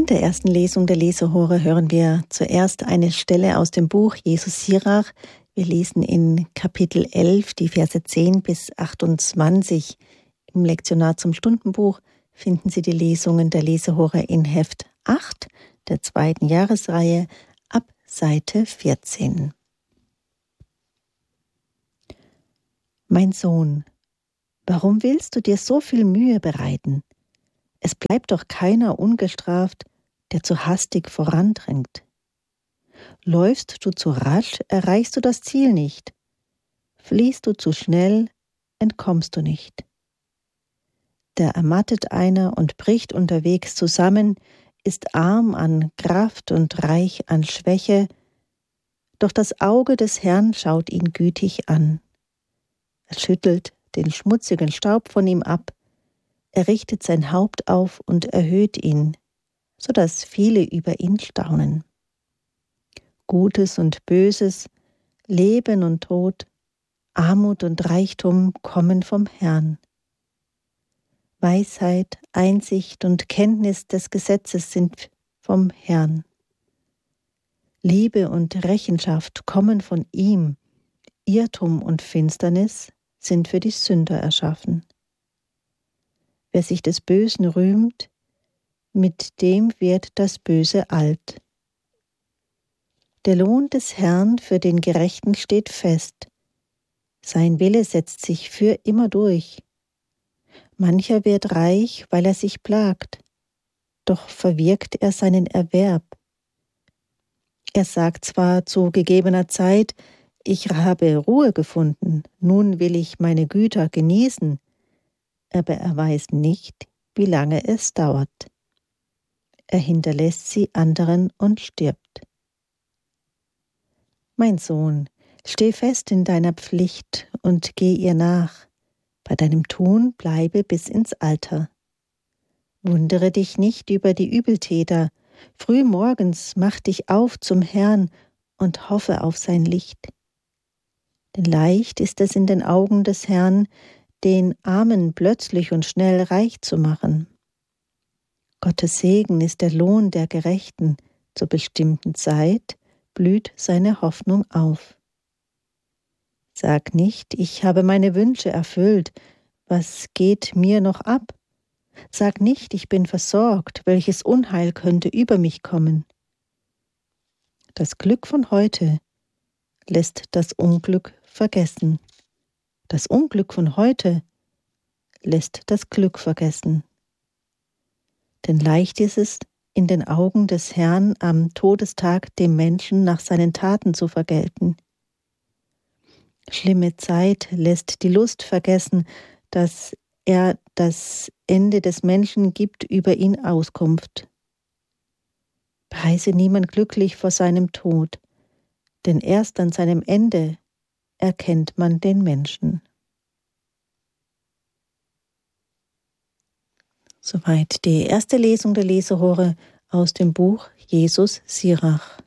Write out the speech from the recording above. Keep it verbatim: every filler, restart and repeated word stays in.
In der ersten Lesung der Lesehore hören wir zuerst eine Stelle aus dem Buch Jesus Sirach. Wir lesen in Kapitel elf die Verse zehn bis achtundzwanzig. Im Lektionar zum Stundenbuch finden Sie die Lesungen der Lesehore in Heft acht der zweiten Jahresreihe ab Seite vierzehn. Mein Sohn, warum willst du dir so viel Mühe bereiten? Es bleibt doch keiner ungestraft, der zu hastig vorandrängt. Läufst du zu rasch, erreichst du das Ziel nicht. Fliehst du zu schnell, entkommst du nicht. Da ermattet einer und bricht unterwegs zusammen, ist arm an Kraft und reich an Schwäche, doch das Auge des Herrn schaut ihn gütig an. Er schüttelt den schmutzigen Staub von ihm ab, er richtet sein Haupt auf und erhöht ihn, so dass viele über ihn staunen. Gutes und Böses, Leben und Tod, Armut und Reichtum kommen vom Herrn. Weisheit, Einsicht und Kenntnis des Gesetzes sind vom Herrn. Liebe und Rechenschaft kommen von ihm, Irrtum und Finsternis sind für die Sünder erschaffen. Wer sich des Bösen rühmt, mit dem wird das Böse alt. Der Lohn des Herrn für den Gerechten steht fest. Sein Wille setzt sich für immer durch. Mancher wird reich, weil er sich plagt, doch verwirkt er seinen Erwerb. Er sagt zwar zu gegebener Zeit, ich habe Ruhe gefunden, nun will ich meine Güter genießen, aber er weiß nicht, wie lange es dauert. Er hinterlässt sie anderen und stirbt. Mein Sohn, steh fest in deiner Pflicht und geh ihr nach. Bei deinem Tun bleibe bis ins Alter. Wundere dich nicht über die Übeltäter. Früh morgens mach dich auf zum Herrn und hoffe auf sein Licht. Denn leicht ist es in den Augen des Herrn, den Armen plötzlich und schnell reich zu machen. Gottes Segen ist der Lohn der Gerechten, zur bestimmten Zeit blüht seine Hoffnung auf. Sag nicht, ich habe meine Wünsche erfüllt, was geht mir noch ab? Sag nicht, ich bin versorgt, welches Unheil könnte über mich kommen? Das Glück von heute lässt das Unglück vergessen. Das Unglück von heute lässt das Glück vergessen. Denn leicht ist es, in den Augen des Herrn am Todestag dem Menschen nach seinen Taten zu vergelten. Schlimme Zeit lässt die Lust vergessen, dass er das Ende des Menschen gibt über ihn Auskunft. Preise niemand glücklich vor seinem Tod, denn erst an seinem Ende erkennt man den Menschen. Soweit die erste Lesung der Lesehore aus dem Buch Jesus Sirach.